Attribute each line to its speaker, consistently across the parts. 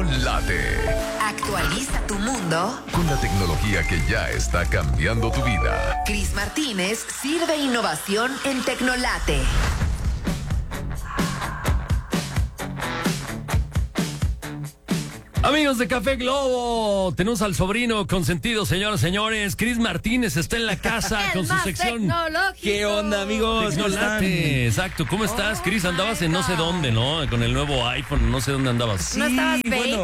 Speaker 1: no late.
Speaker 2: Actualiza tu mundo
Speaker 1: Con la tecnología que ya está cambiando tu vida.
Speaker 2: Cris Martínez sirve innovación en Tecnolate.
Speaker 3: Amigos de Café Globo, tenemos al sobrino consentido, señoras y señores. Cris Martínez está en la casa con su sección.
Speaker 4: ¿Qué onda, amigos? ¿Cómo están?
Speaker 3: Tecnolate. Exacto, ¿cómo estás, Cris? Andabas en no sé dónde, ¿no? Con el nuevo iPhone, no sé dónde andabas.
Speaker 4: Sí,
Speaker 5: ¿No estabas
Speaker 4: bueno,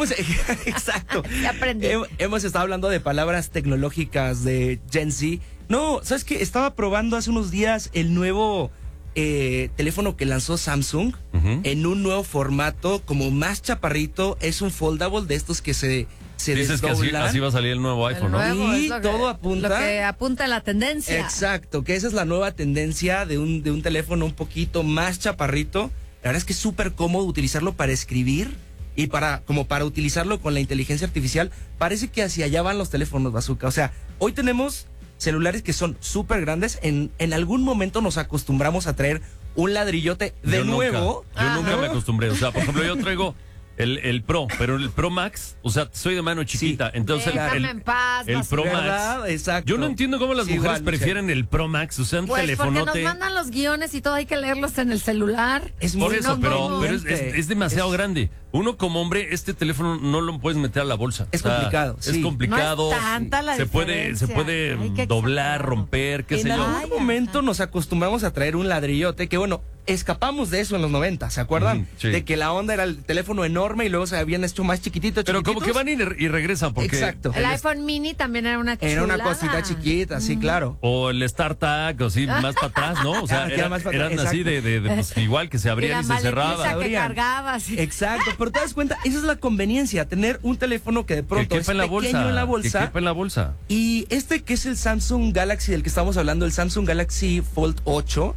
Speaker 4: exacto.
Speaker 5: Ya aprendí.
Speaker 4: Hemos estado hablando de palabras tecnológicas de Gen Z. No, ¿sabes qué? Estaba probando hace unos días el nuevo teléfono que lanzó Samsung en un nuevo formato, como más chaparrito. Es un foldable de estos que se
Speaker 3: Dices que
Speaker 4: desdoblan.
Speaker 3: así va a salir el nuevo iPhone,
Speaker 5: El nuevo
Speaker 4: ¿no?
Speaker 5: es
Speaker 4: Y
Speaker 5: lo
Speaker 4: todo apunta.
Speaker 5: Lo que apunta la tendencia.
Speaker 4: Exacto, que esa es la nueva tendencia de un teléfono un poquito más chaparrito. La verdad es que es súper cómodo utilizarlo para escribir y para utilizarlo con la inteligencia artificial. Parece que hacia allá van los teléfonos, Bazooka. O sea, hoy tenemos celulares que son súper grandes. En algún momento nos acostumbramos a traer un ladrillote de
Speaker 3: Yo
Speaker 4: nuevo.
Speaker 3: Yo nunca me acostumbré. O sea, por ejemplo, yo traigo el Pro, pero el Pro Max, o sea, soy de mano chiquita.
Speaker 4: Sí.
Speaker 3: Entonces
Speaker 5: Déjame en paz,
Speaker 3: el Pro
Speaker 4: ¿Verdad?
Speaker 3: Max.
Speaker 4: Exacto.
Speaker 3: Yo no entiendo cómo las
Speaker 4: Sí,
Speaker 3: mujeres
Speaker 4: igual,
Speaker 3: prefieren el Pro Max. O sea, un
Speaker 5: Pues porque
Speaker 3: telefonote.
Speaker 5: nos mandan los guiones y todo, hay que leerlos en el celular.
Speaker 4: Es
Speaker 3: Por
Speaker 4: muy
Speaker 3: eso, pero
Speaker 4: conveniente.
Speaker 3: es demasiado grande. Uno como hombre, este teléfono no lo puedes meter a la bolsa.
Speaker 4: Es complicado,
Speaker 3: Es
Speaker 4: sí.
Speaker 3: complicado.
Speaker 5: No es tanta la
Speaker 3: se puede
Speaker 5: diferencia. Ay, qué
Speaker 3: doblar,
Speaker 5: exagerado.
Speaker 3: romper, qué
Speaker 4: En
Speaker 3: sé yo.
Speaker 4: algún momento nos acostumbramos a traer un ladrillote que, bueno, escapamos de eso en los 90, ¿se acuerdan?
Speaker 3: Sí.
Speaker 4: De que la onda era el teléfono enorme y luego se habían hecho más chiquititos.
Speaker 3: Pero como que van y regresan porque
Speaker 4: Exacto.
Speaker 5: El iPhone mini también era una chulada.
Speaker 4: Era una cosita chiquita, sí, claro.
Speaker 3: o el StarTag, o así, más para atrás, ¿no? O sea,
Speaker 4: Ah, que era más para
Speaker 3: eran
Speaker 4: atrás,
Speaker 3: así pues, igual que se
Speaker 5: Y
Speaker 3: abrían
Speaker 5: la
Speaker 3: y se
Speaker 5: maletita
Speaker 3: cerraban.
Speaker 5: que
Speaker 4: Abrían.
Speaker 5: cargabas.
Speaker 4: Exacto, pero te das cuenta, esa es la conveniencia, tener un teléfono que de
Speaker 3: Que
Speaker 4: pronto es
Speaker 3: quepa en la
Speaker 4: pequeño
Speaker 3: bolsa.
Speaker 4: en la
Speaker 3: Que
Speaker 4: bolsa.
Speaker 3: quepa en la bolsa.
Speaker 4: Y este que es el Samsung Galaxy del que estamos hablando, el Samsung Galaxy Fold 8,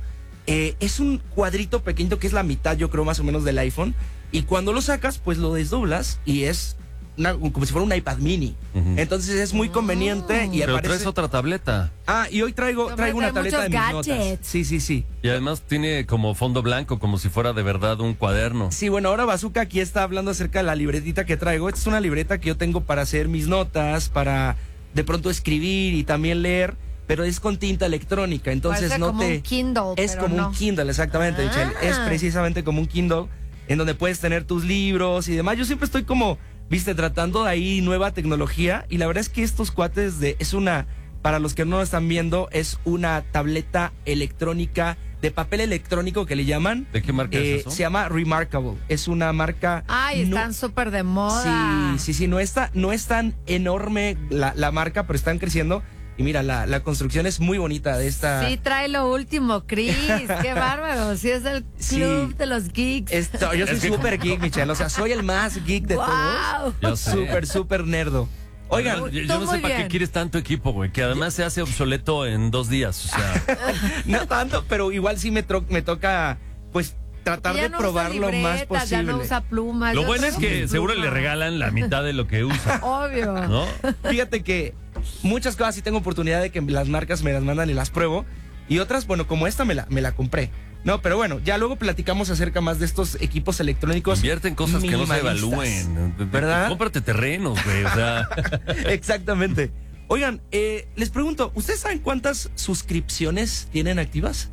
Speaker 4: es un cuadrito pequeño que es la mitad, yo creo, más o menos del iPhone. Y cuando lo sacas, pues lo desdoblas y es como si fuera un iPad mini.
Speaker 3: Ujú.
Speaker 4: Entonces es muy conveniente y
Speaker 3: Pero
Speaker 4: aparece...
Speaker 3: traes otra tableta.
Speaker 4: Ah, y hoy traigo
Speaker 5: Hombre,
Speaker 4: una
Speaker 5: trae
Speaker 4: tableta de mis
Speaker 5: muchos
Speaker 4: notas.
Speaker 5: gadgets.
Speaker 4: Sí.
Speaker 3: Y además tiene como fondo blanco, como si fuera de verdad un cuaderno.
Speaker 4: Sí, bueno, ahora Bazooka aquí está hablando acerca de la libretita que traigo. Esta es una libreta que yo tengo para hacer mis notas, para de pronto escribir y también leer, pero es con tinta electrónica, entonces
Speaker 5: Parece
Speaker 4: no
Speaker 5: como
Speaker 4: te...
Speaker 5: un Kindle,
Speaker 4: Es
Speaker 5: pero
Speaker 4: como
Speaker 5: no.
Speaker 4: un Kindle, exactamente,
Speaker 5: Ah.
Speaker 4: Michelle. Es precisamente como un Kindle en donde puedes tener tus libros y demás. Yo siempre estoy como, viste, tratando de ahí nueva tecnología y la verdad es que estos cuates para los que no lo están viendo, es una tableta electrónica de papel electrónico que le llaman.
Speaker 3: ¿De qué marca es eso?
Speaker 4: Se llama Remarkable. Es una marca...
Speaker 5: Ay,
Speaker 4: no-
Speaker 5: están súper de moda.
Speaker 4: Sí, no es tan enorme la marca, pero están creciendo. Y mira, la construcción es muy bonita de esta...
Speaker 5: Sí, trae lo último, Chris. Qué bárbaro. Sí, es el club
Speaker 4: Sí.
Speaker 5: de los geeks.
Speaker 4: Yo soy súper geek, Michelle. O sea, soy el más geek de
Speaker 5: Wow.
Speaker 4: todos.
Speaker 3: Ya sé.
Speaker 4: Súper nerdo. Oigan,
Speaker 3: Yo
Speaker 5: Tú
Speaker 3: no sé
Speaker 5: muy
Speaker 3: para qué
Speaker 5: bien.
Speaker 3: quieres tanto equipo, güey, que además se hace obsoleto en 2 días, o sea...
Speaker 4: no tanto, pero igual sí me toca, pues, tratar
Speaker 5: Ya
Speaker 4: de
Speaker 5: no
Speaker 4: probarlo
Speaker 5: usa
Speaker 4: más
Speaker 5: libretas, ya
Speaker 4: posible.
Speaker 5: no usa plumas.
Speaker 3: Lo
Speaker 5: Yo
Speaker 3: bueno es
Speaker 5: tengo
Speaker 3: que
Speaker 5: mis
Speaker 3: seguro le
Speaker 5: plumas.
Speaker 3: regalan la mitad de lo que usa,
Speaker 5: Obvio.
Speaker 3: ¿no?
Speaker 4: Fíjate que muchas cosas sí tengo oportunidad de que las marcas me las mandan y las pruebo. Y otras, bueno, como esta me la compré. No, pero bueno, ya luego platicamos acerca más de estos equipos electrónicos.
Speaker 3: Invierte en cosas que no se
Speaker 4: minimalistas.
Speaker 3: evalúen.
Speaker 4: ¿Verdad?
Speaker 3: Cómprate terrenos, güey, o sea...
Speaker 4: Exactamente. Oigan, les pregunto, ¿ustedes saben cuántas suscripciones tienen activas?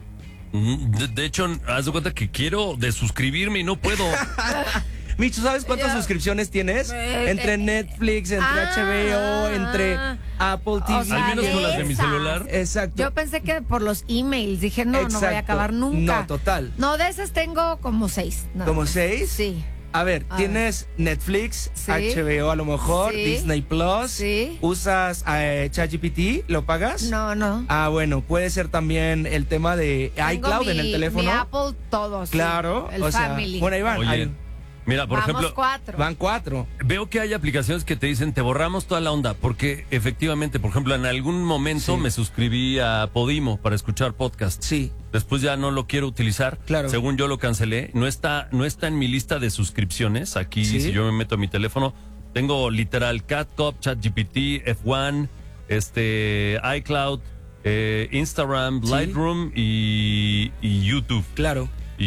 Speaker 3: De hecho, haz de cuenta que quiero desuscribirme y no puedo.
Speaker 4: Micho, ¿sabes cuántas
Speaker 5: Yo-
Speaker 4: suscripciones tienes? Entre Netflix, entre HBO, entre Apple TV.
Speaker 5: o sea,
Speaker 3: Al menos con las de mi
Speaker 5: esas.
Speaker 3: celular.
Speaker 4: Exacto.
Speaker 5: Yo pensé que por los emails. Dije, no voy
Speaker 4: Exacto.
Speaker 5: a acabar nunca.
Speaker 4: No, total.
Speaker 5: No, de esas tengo como 6.
Speaker 4: ¿Como 6?
Speaker 5: Sí.
Speaker 4: A ver,
Speaker 5: A
Speaker 4: tienes Netflix,
Speaker 5: Sí.
Speaker 4: HBO a lo mejor,
Speaker 5: Sí.
Speaker 4: Disney Plus.
Speaker 5: Sí.
Speaker 4: ¿Usas ChatGPT? ¿Lo pagas?
Speaker 5: No.
Speaker 4: Ah, bueno, puede ser también el tema de
Speaker 5: Tengo
Speaker 4: iCloud en el teléfono.
Speaker 5: Mi Apple, todo. sí.
Speaker 4: Claro,
Speaker 5: El
Speaker 4: o sea,
Speaker 5: Family.
Speaker 4: bueno, ahí van.
Speaker 3: Oye, mira, por
Speaker 5: Vamos
Speaker 3: ejemplo,
Speaker 5: 4.
Speaker 4: Van 4.
Speaker 3: veo que hay aplicaciones que te dicen te borramos toda la onda, porque efectivamente, por ejemplo, en algún momento
Speaker 4: Sí.
Speaker 3: me suscribí a Podimo para escuchar podcasts.
Speaker 4: Sí.
Speaker 3: Después ya no lo quiero utilizar.
Speaker 4: Claro.
Speaker 3: Según yo lo cancelé. No está en mi lista de suscripciones. Aquí,
Speaker 4: Sí.
Speaker 3: si yo me meto a mi teléfono, tengo literal CatCop, ChatGPT, F1, iCloud, Instagram,
Speaker 4: Sí.
Speaker 3: Lightroom y YouTube.
Speaker 4: Claro.
Speaker 3: Y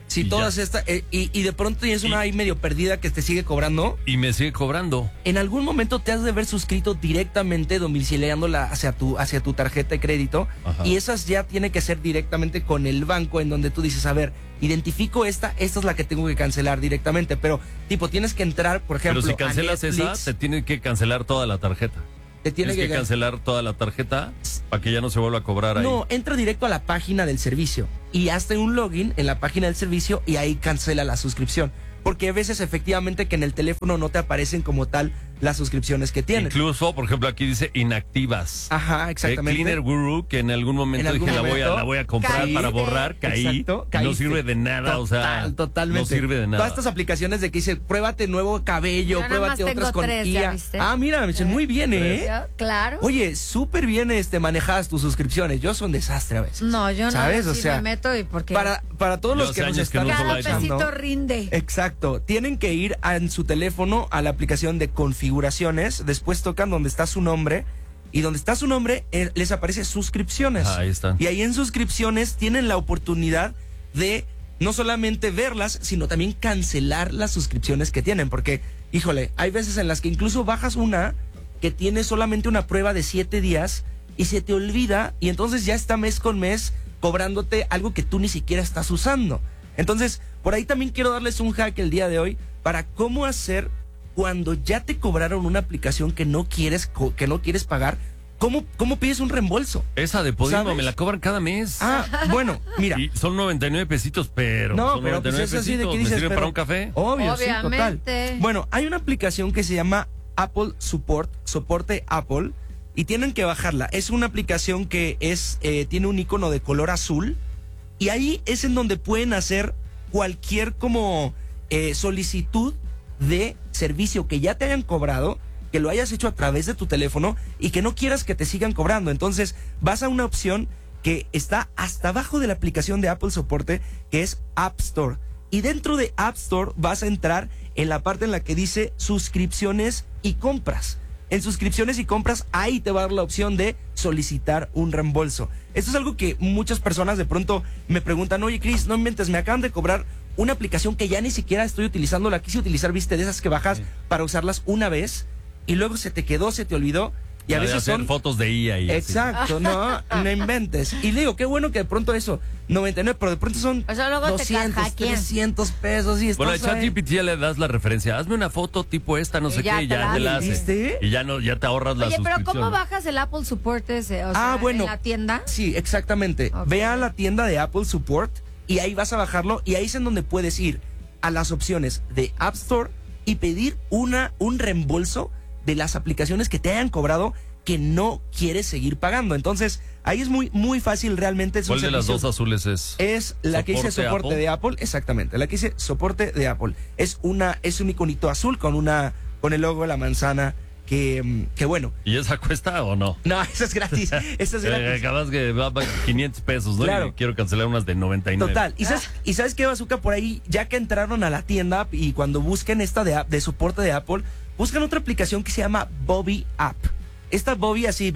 Speaker 4: Si
Speaker 3: Y
Speaker 4: todas
Speaker 3: ya.
Speaker 4: estas, y de pronto tienes una ahí medio perdida que te sigue cobrando,
Speaker 3: Y me sigue cobrando.
Speaker 4: en algún momento te has de haber suscrito directamente domiciliándola hacia tu tarjeta de crédito.
Speaker 3: Ajá.
Speaker 4: Y esas ya tiene que ser directamente con el banco, en donde tú dices, a ver, identifico esta es la que tengo que cancelar directamente. Pero, tipo, tienes que entrar, por ejemplo,
Speaker 3: Pero si cancelas
Speaker 4: a Netflix,
Speaker 3: esa, te tienen que cancelar toda la tarjeta.
Speaker 4: te tiene
Speaker 3: Tienes que
Speaker 4: que
Speaker 3: cancelar toda la tarjeta para que ya no se vuelva a cobrar ahí.
Speaker 4: No, entra directo a la página del servicio y hazte un login en la página del servicio y ahí cancela la suscripción. Porque a veces efectivamente que en el teléfono no te aparecen como tal las suscripciones que tienes.
Speaker 3: Incluso, por ejemplo, aquí dice inactivas.
Speaker 4: Ajá, exactamente.
Speaker 3: Cleaner Guru, que en algún momento
Speaker 4: En algún
Speaker 3: dije
Speaker 4: momento,
Speaker 3: la voy a comprar
Speaker 5: caíste.
Speaker 3: para borrar, caí.
Speaker 4: Exacto,
Speaker 3: No
Speaker 4: caíste.
Speaker 3: sirve de nada, o sea.
Speaker 4: Totalmente.
Speaker 3: No sirve de nada.
Speaker 4: Todas estas aplicaciones de que dice, pruébate nuevo cabello,
Speaker 5: Yo nada
Speaker 4: pruébate
Speaker 5: más
Speaker 4: otras
Speaker 5: tengo
Speaker 4: con
Speaker 5: 3, ¿ya
Speaker 4: IA.
Speaker 5: viste?
Speaker 4: Ah, mira, Michelle, muy bien, ¿eh?
Speaker 5: Yo, claro.
Speaker 4: Oye, súper bien manejadas tus suscripciones. Yo soy un desastre a veces.
Speaker 5: No, yo no.
Speaker 4: ¿Sabes?
Speaker 5: Yo
Speaker 4: O
Speaker 5: sí
Speaker 4: sea,
Speaker 5: me meto y porque
Speaker 4: para todos
Speaker 3: Yo
Speaker 4: los
Speaker 3: hace
Speaker 4: que nos
Speaker 3: años que
Speaker 4: están
Speaker 3: no uso
Speaker 5: cada
Speaker 3: Light.
Speaker 4: escuchando,
Speaker 5: pesito rinde.
Speaker 4: exacto. Tienen que ir en su teléfono a la aplicación de configuraciones, después tocan donde está su nombre y donde está su nombre les aparece suscripciones.
Speaker 3: Ahí están.
Speaker 4: Y ahí en suscripciones tienen la oportunidad de no solamente verlas, sino también cancelar las suscripciones que tienen, porque, híjole, hay veces en las que incluso bajas una que tiene solamente una prueba de 7 días y se te olvida y entonces ya está mes con mes cobrándote algo que tú ni siquiera estás usando. Entonces, por ahí también quiero darles un hack el día de hoy para cómo hacer cuando ya te cobraron una aplicación que no quieres pagar. ¿Cómo pides un reembolso?
Speaker 3: Esa de Podimo
Speaker 4: ¿Sabes?
Speaker 3: me la cobran cada mes.
Speaker 4: Ah, bueno, mira.
Speaker 3: Y son 99 pesitos, pero
Speaker 4: No,
Speaker 3: son
Speaker 4: pero pues
Speaker 3: 99
Speaker 4: es así de
Speaker 3: pesitos.
Speaker 4: que
Speaker 3: ¿Me
Speaker 4: dices,
Speaker 3: sirve
Speaker 4: pero-
Speaker 3: para un café?
Speaker 4: Obvio, sí, total.
Speaker 5: Obviamente.
Speaker 4: Bueno, hay una aplicación que se llama Apple Support, soporte Apple, y tienen que bajarla. Es una aplicación que tiene un icono de color azul, y ahí es en donde pueden hacer cualquier como solicitud de servicio que ya te hayan cobrado, que lo hayas hecho a través de tu teléfono y que no quieras que te sigan cobrando. Entonces vas a una opción que está hasta abajo de la aplicación de Apple Soporte, que es App Store. Y dentro de App Store vas a entrar en la parte en la que dice suscripciones y compras. En suscripciones y compras, ahí te va a dar la opción de solicitar un reembolso. Esto es algo que muchas personas de pronto me preguntan, oye Cris, no inventes, me acaban de cobrar una aplicación que ya ni siquiera estoy utilizando, la quise utilizar, viste, de esas que bajas para usarlas una vez y luego se te quedó, se te olvidó. Y a
Speaker 3: La de
Speaker 4: veces
Speaker 3: hacer
Speaker 4: son...
Speaker 3: fotos de IA y así.
Speaker 4: Exacto, no inventes. Y le digo, qué bueno que de pronto eso, 99, pero de pronto son
Speaker 5: O sea, luego te
Speaker 4: 200,
Speaker 5: hackean.
Speaker 4: 300 pesos y
Speaker 3: Bueno, al
Speaker 4: estás ahí.
Speaker 3: ChatGPT ya le das la referencia. Hazme una foto tipo esta, no
Speaker 5: Y
Speaker 3: sé
Speaker 5: ya
Speaker 3: qué, y
Speaker 5: te
Speaker 3: ya
Speaker 5: la
Speaker 3: te la
Speaker 5: hace.
Speaker 3: hace.
Speaker 4: ¿Viste?
Speaker 3: Y ya te ahorras la
Speaker 5: Oye, pero
Speaker 3: suscripción.
Speaker 5: ¿cómo bajas el Apple Support ese? O sea,
Speaker 4: Bueno.
Speaker 5: ¿en la tienda?
Speaker 4: Sí, exactamente.
Speaker 5: Ok.
Speaker 4: Ve a la tienda de Apple Support y ahí vas a bajarlo y ahí es en donde puedes ir a las opciones de App Store y pedir un reembolso de las aplicaciones que te hayan cobrado que no quieres seguir pagando. Entonces, ahí es muy, muy fácil realmente. Es un
Speaker 3: ¿Cuál de las
Speaker 4: servicio-
Speaker 3: dos azules es?
Speaker 4: Es la que dice
Speaker 3: ¿Soporte
Speaker 4: soporte
Speaker 3: Apple?
Speaker 4: de Apple, exactamente. La que dice soporte de Apple. Es un iconito azul con el logo de la manzana que bueno.
Speaker 3: ¿Y esa cuesta o no?
Speaker 4: No, esa es gratis. Esa es gratis.
Speaker 3: Acabas que va a 500 pesos, ¿no?
Speaker 4: Claro.
Speaker 3: Y quiero cancelar unas de 99.
Speaker 4: Total. ¿Y sabes qué, Bazooka? Por ahí, ya que entraron a la tienda y cuando busquen esta de soporte de Apple, buscan otra aplicación que se llama Bobby App. Esta Bobby, así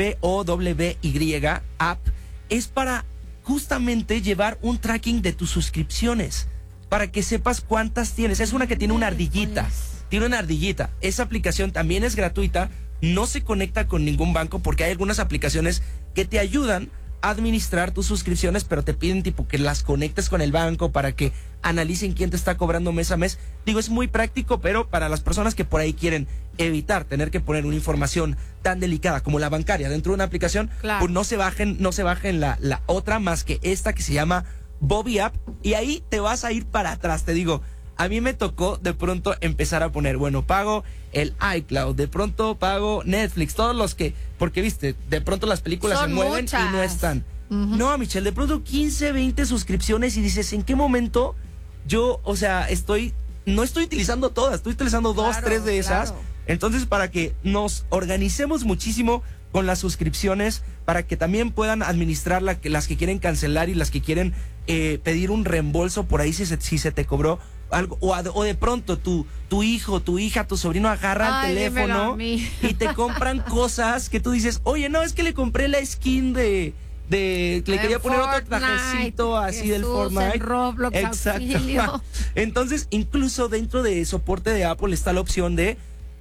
Speaker 4: BOWY App, es para justamente llevar un tracking de tus suscripciones, para que sepas cuántas tienes. Es una que tiene una ardillita. Tiene una ardillita. Esa aplicación también es gratuita, no se conecta con ningún banco porque hay algunas aplicaciones que te ayudan a administrar tus suscripciones, pero te piden tipo que las conectes con el banco para que analicen quién te está cobrando mes a mes. Digo, es muy práctico, pero para las personas que por ahí quieren evitar tener que poner una información tan delicada como la bancaria dentro de una aplicación,
Speaker 5: Claro.
Speaker 4: pues no se bajen la otra más que esta que se llama Bobby App, y ahí te vas a ir para atrás. Te digo, a mí me tocó de pronto empezar a poner, bueno, pago el iCloud, de pronto pago Netflix, todos los que, porque viste, de pronto las películas
Speaker 5: Son
Speaker 4: se mueven
Speaker 5: muchas.
Speaker 4: y no están. No, Michelle, de pronto 15, 20 suscripciones y dices, ¿en qué momento yo, o sea, no estoy utilizando todas, estoy utilizando dos,
Speaker 5: Claro,
Speaker 4: tres de esas?
Speaker 5: claro.
Speaker 4: Entonces, para que nos organicemos muchísimo con las suscripciones, para que también puedan administrar las que quieren cancelar y las que quieren pedir un reembolso por ahí si se te cobró algo, o de pronto tu hijo, tu hija, tu sobrino agarra el
Speaker 5: Ay, dímelo
Speaker 4: teléfono
Speaker 5: a mí.
Speaker 4: y te compran cosas que tú dices, oye, no, es que le compré la skin de le quería poner otro trajecito así del Fortnite.
Speaker 5: En Roblox, auxilio.
Speaker 4: Entonces, incluso dentro de soporte de Apple está la opción de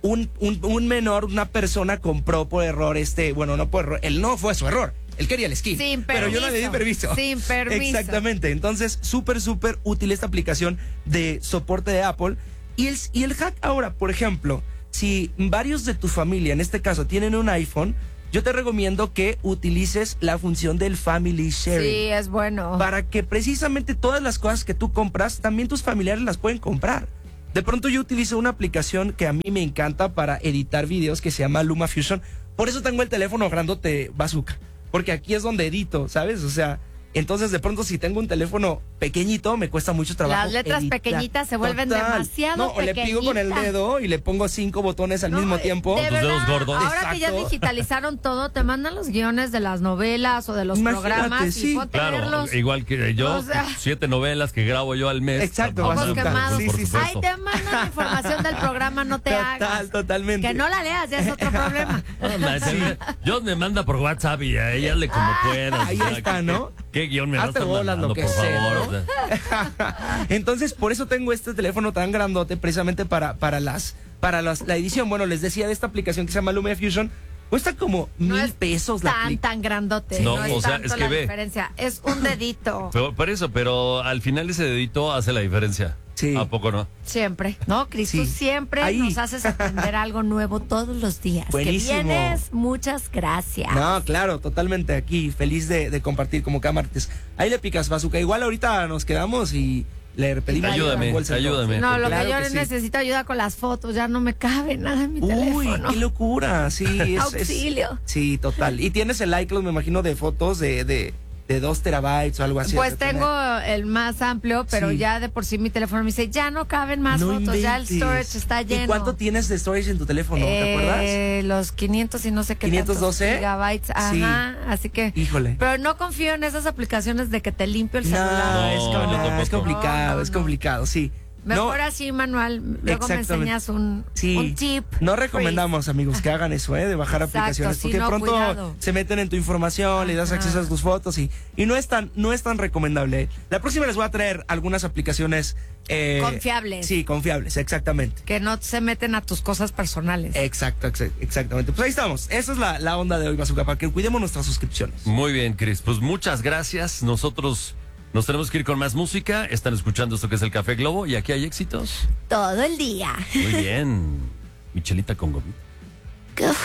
Speaker 4: un menor, una persona compró por error bueno, no por error, él no fue su error. Él quería el skin,
Speaker 5: Sin
Speaker 4: pero yo no le di permiso.
Speaker 5: Sin permiso.
Speaker 4: Exactamente. Entonces, súper útil esta aplicación de soporte de Apple. Y el hack ahora, por ejemplo, si varios de tu familia, en este caso, tienen un iPhone, yo te recomiendo que utilices la función del Family Sharing.
Speaker 5: Sí, es bueno.
Speaker 4: Para que precisamente todas las cosas que tú compras, también tus familiares las pueden comprar. De pronto yo utilizo una aplicación que a mí me encanta para editar videos que se llama LumaFusion. Por eso tengo el teléfono grandote bazooka. Porque aquí es donde edito, ¿sabes? O sea, entonces de pronto si tengo un teléfono pequeñito, me cuesta mucho trabajo.
Speaker 5: Las letras
Speaker 4: editar.
Speaker 5: pequeñitas se vuelven demasiado
Speaker 4: No, o le pico con el dedo y le pongo 5 botones al mismo tiempo.
Speaker 5: De
Speaker 3: Tus
Speaker 5: verdad,
Speaker 3: dedos gordos.
Speaker 5: ahora que ya
Speaker 4: Exacto.
Speaker 5: digitalizaron todo, te mandan los guiones de las novelas o de los
Speaker 4: Imagínate,
Speaker 5: programas
Speaker 4: sí.
Speaker 5: y ponte a
Speaker 3: Claro,
Speaker 5: verlos.
Speaker 3: igual que yo,
Speaker 5: O sea,
Speaker 3: 7 novelas que grabo yo al mes.
Speaker 4: Exacto,
Speaker 5: ojos
Speaker 4: bazooka.
Speaker 5: quemados.
Speaker 4: Sí, sí, sí.
Speaker 5: Ahí te mandan la información del programa, no te hagas.
Speaker 4: Totalmente.
Speaker 5: Que no la leas, ya es otro problema.
Speaker 3: Yo me manda por WhatsApp y a ella le como puedas.
Speaker 4: Ahí
Speaker 3: o sea,
Speaker 4: está, ¿no?
Speaker 3: ¿Qué guión me
Speaker 4: Hazte
Speaker 3: vas a
Speaker 4: bolas,
Speaker 3: mandando,
Speaker 4: lo que
Speaker 3: por
Speaker 4: sea,
Speaker 3: favor?
Speaker 4: ¿no?
Speaker 3: O sea,
Speaker 4: Entonces, por eso tengo este teléfono tan grandote, precisamente para la edición. Bueno, les decía de esta aplicación que se llama LumaFusion. Cuesta como
Speaker 5: No es
Speaker 4: $1,000 la aplicación.
Speaker 5: tan grandote.
Speaker 3: No,
Speaker 5: No, es
Speaker 3: o sea,
Speaker 5: tanto
Speaker 3: es que
Speaker 5: la
Speaker 3: ve.
Speaker 5: diferencia. Es un dedito.
Speaker 3: por eso, pero al final ese dedito hace la diferencia.
Speaker 4: Sí.
Speaker 3: ¿A poco no?
Speaker 5: Siempre. No, Cris,
Speaker 4: Sí.
Speaker 5: tú siempre
Speaker 4: Ahí.
Speaker 5: nos haces aprender algo nuevo todos los días.
Speaker 4: Buenísimo.
Speaker 5: Que vienes, muchas gracias.
Speaker 4: No, claro, totalmente aquí, feliz de compartir como cada martes. Ahí le picas, bazooka. Igual ahorita nos quedamos y le pedimos
Speaker 3: Ayúdame,
Speaker 4: bolsa y todo.
Speaker 3: ayúdame.
Speaker 5: No, lo
Speaker 4: Claro
Speaker 5: que yo
Speaker 4: que sí.
Speaker 5: necesito ayuda con las fotos, ya no me cabe nada en mi
Speaker 4: Uy,
Speaker 5: teléfono.
Speaker 4: qué locura, sí.
Speaker 5: Auxilio.
Speaker 4: Sí, total. Y tienes el iCloud, me imagino, de fotos de 2 terabytes o algo así.
Speaker 5: Pues
Speaker 4: has de
Speaker 5: tengo
Speaker 4: tener.
Speaker 5: el más amplio, pero
Speaker 4: Sí.
Speaker 5: ya de por sí mi teléfono me dice, ya no caben más
Speaker 4: No
Speaker 5: fotos, ya el
Speaker 4: inventes.
Speaker 5: storage está lleno.
Speaker 4: ¿Y cuánto tienes de storage en tu teléfono? ¿Te acuerdas?
Speaker 5: Los 500 y no sé qué
Speaker 4: 512
Speaker 5: tantos gigabytes,
Speaker 4: Sí.
Speaker 5: ajá, así que...
Speaker 4: Híjole.
Speaker 5: Pero no confío en esas aplicaciones de que te limpio el
Speaker 4: No,
Speaker 5: celular.
Speaker 3: No, yo tampoco.
Speaker 4: es complicado,
Speaker 5: No,
Speaker 4: es
Speaker 5: no.
Speaker 4: complicado, sí.
Speaker 5: Mejor
Speaker 4: No,
Speaker 5: así, manual. Luego me
Speaker 4: Exactamente.
Speaker 5: enseñas un
Speaker 4: sí.
Speaker 5: tip.
Speaker 4: No recomendamos, amigos, que hagan eso, de bajar
Speaker 5: Exacto,
Speaker 4: aplicaciones,
Speaker 5: sí,
Speaker 4: porque
Speaker 5: no,
Speaker 4: de pronto
Speaker 5: cuidado.
Speaker 4: se meten en tu información, le das
Speaker 5: Ajá.
Speaker 4: acceso a tus fotos y no es tan recomendable. La próxima les voy a traer algunas aplicaciones
Speaker 5: Confiables.
Speaker 4: Sí, confiables, exactamente.
Speaker 5: Que no se meten a tus cosas personales.
Speaker 4: Exactamente. Pues ahí estamos. Esa es la onda de hoy, Bazooka, para que cuidemos nuestras suscripciones.
Speaker 3: Muy bien, Cris. Pues muchas gracias. Nosotros nos tenemos que ir con más música. Están escuchando esto que es el Café Globo y aquí hay éxitos.
Speaker 5: Todo el día.
Speaker 3: Muy bien. Michelita con gomita.